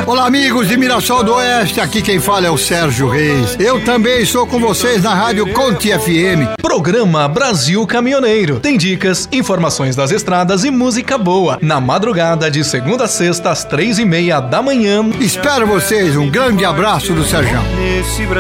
Olá, amigos de Mirassol do Oeste, aqui quem fala é o Sérgio Reis. Eu também sou com vocês na Rádio Conte FM. Programa Brasil Caminhoneiro. Tem dicas, informações das estradas e música boa. Na madrugada de segunda a sexta às 3:30 da manhã. Espero vocês, um grande abraço do Sérgio.